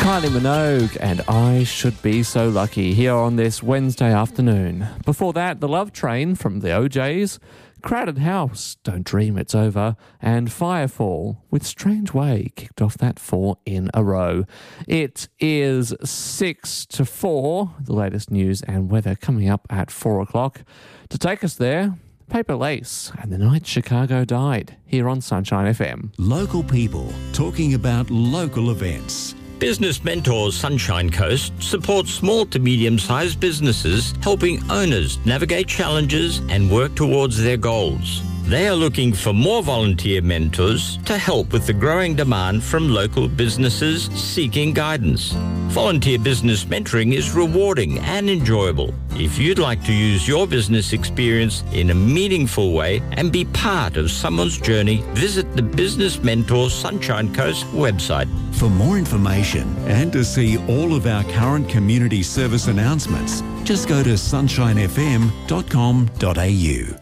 Kylie Minogue and I Should Be So Lucky here on this Wednesday afternoon. Before that, The Love Train from the OJs, Crowded House, Don't Dream It's Over, and Firefall with Strange Way kicked off that 4 in a row. It is 6 to 4, the latest news and weather coming up at 4 o'clock. To take us there, Paper Lace and The Night Chicago Died here on Sunshine FM. Local people talking about local events. Business Mentors Sunshine Coast supports small to medium-sized businesses, helping owners navigate challenges and work towards their goals. They are looking for more volunteer mentors to help with the growing demand from local businesses seeking guidance. Volunteer business mentoring is rewarding and enjoyable. If you'd like to use your business experience in a meaningful way and be part of someone's journey, visit the Business Mentors Sunshine Coast website. For more information and to see all of our current community service announcements, just go to sunshinefm.com.au.